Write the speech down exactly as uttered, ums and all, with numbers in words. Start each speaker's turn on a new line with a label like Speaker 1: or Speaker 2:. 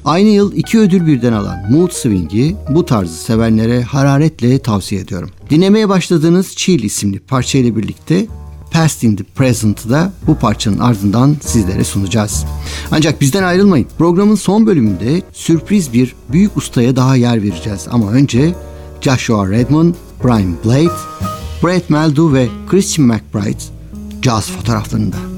Speaker 1: Aynı yıl iki ödül birden alan Mood Swing'i bu tarzı sevenlere hararetle tavsiye ediyorum. Dinlemeye başladığınız Chill isimli parçayla birlikte Past in the Present'ı da bu parçanın ardından sizlere sunacağız. Ancak bizden ayrılmayın. Programın son bölümünde sürpriz bir büyük ustaya daha yer vereceğiz. Ama önce Joshua Redman, Brian Blade, Brett Meldau ve Christian McBride caz fotoğraflarında.